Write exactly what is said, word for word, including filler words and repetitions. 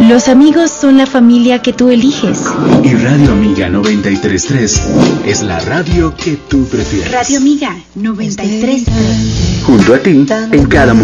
Los amigos son la familia que tú eliges. Y Radio Amiga noventa y tres punto tres es la radio que tú prefieres. Radio Amiga noventa y tres punto tres. Junto a ti en cada momento.